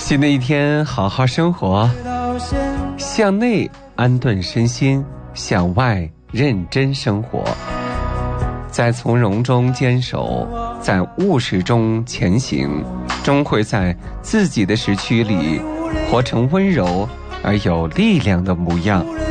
新的一天，好好生活，向内安顿身心，向外认真生活，在从容中坚守，在务实中前行，终会在自己的时区里活成温柔而有力量的模样。